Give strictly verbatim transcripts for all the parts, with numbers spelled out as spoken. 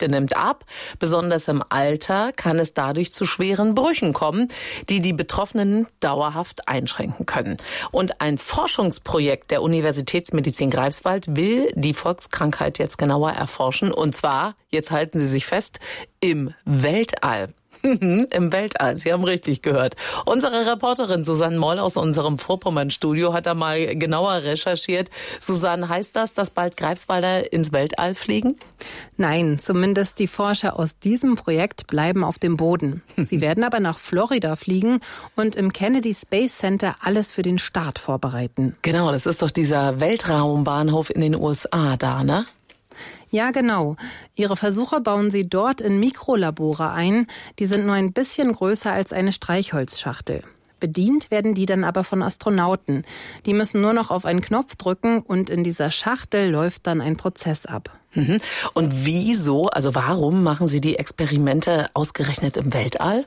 Knochendichte nimmt ab. Besonders im Alter kann es dadurch zu schweren Brüchen kommen, die die Betroffenen dauerhaft einschränken können. Und ein Forschungsprojekt der Universitätsmedizin Greifswald will die Volkskrankheit jetzt genauer erforschen. Und zwar, jetzt halten Sie sich fest, im Weltall. Im Weltall, Sie haben richtig gehört. Unsere Reporterin Susanne Moll aus unserem Vorpommern-Studio hat da mal genauer recherchiert. Susanne, heißt das, dass bald Greifswalder ins Weltall fliegen? Nein, zumindest die Forscher aus diesem Projekt bleiben auf dem Boden. Sie werden aber nach Florida fliegen und im Kennedy Space Center alles für den Start vorbereiten. Genau, das ist doch dieser Weltraumbahnhof in den U S A da, ne? Ja, genau. Ihre Versuche bauen sie dort in Mikrolabore ein. Die sind nur ein bisschen größer als eine Streichholzschachtel. Bedient werden die dann aber von Astronauten. Die müssen nur noch auf einen Knopf drücken und in dieser Schachtel läuft dann ein Prozess ab. Und wieso, also warum machen Sie die Experimente ausgerechnet im Weltall?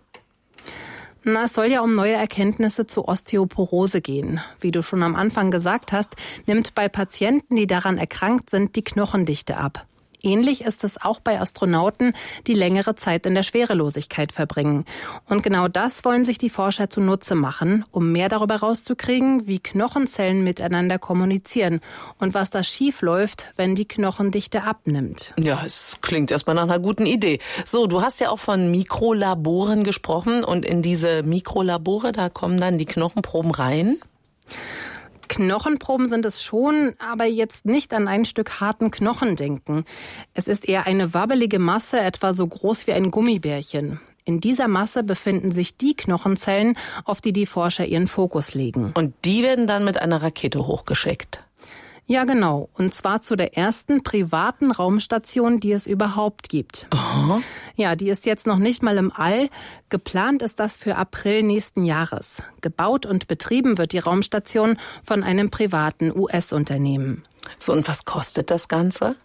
Na, es soll ja um neue Erkenntnisse zu Osteoporose gehen. Wie du schon am Anfang gesagt hast, nimmt bei Patienten, die daran erkrankt sind, die Knochendichte ab. Ähnlich ist es auch bei Astronauten, die längere Zeit in der Schwerelosigkeit verbringen. Und genau das wollen sich die Forscher zunutze machen, um mehr darüber rauszukriegen, wie Knochenzellen miteinander kommunizieren und was da schief läuft, wenn die Knochendichte abnimmt. Ja, es klingt erstmal nach einer guten Idee. So, du hast ja auch von Mikrolaboren gesprochen und in diese Mikrolabore, da kommen dann die Knochenproben rein? Knochenproben sind es schon, aber jetzt nicht an ein Stück harten Knochen denken. Es ist eher eine wabbelige Masse, etwa so groß wie ein Gummibärchen. In dieser Masse befinden sich die Knochenzellen, auf die die Forscher ihren Fokus legen. Und die werden dann mit einer Rakete hochgeschickt? Ja, genau. Und zwar zu der ersten privaten Raumstation, die es überhaupt gibt. Aha. Ja, die ist jetzt noch nicht mal im All. Geplant ist das für April nächsten Jahres. Gebaut und betrieben wird die Raumstation von einem privaten U S-Unternehmen. So, und was kostet das Ganze?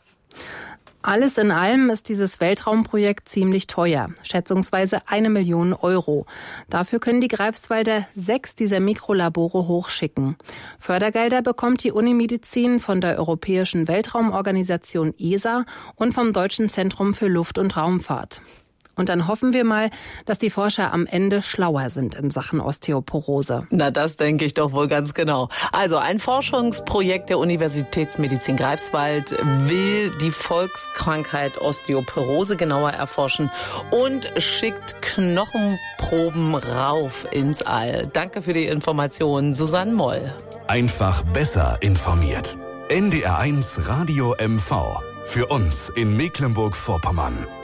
Alles in allem ist dieses Weltraumprojekt ziemlich teuer, schätzungsweise eine Million Euro. Dafür können die Greifswalder sechs dieser Mikrolabore hochschicken. Fördergelder bekommt die Unimedizin von der Europäischen Weltraumorganisation E S A und vom Deutschen Zentrum für Luft- und Raumfahrt. Und dann hoffen wir mal, dass die Forscher am Ende schlauer sind in Sachen Osteoporose. Na, das denke ich doch wohl ganz genau. Also ein Forschungsprojekt der Universitätsmedizin Greifswald will die Volkskrankheit Osteoporose genauer erforschen und schickt Knochenproben rauf ins All. Danke für die Informationen, Susanne Moll. Einfach besser informiert. N D R eins Radio M V. Für uns in Mecklenburg-Vorpommern.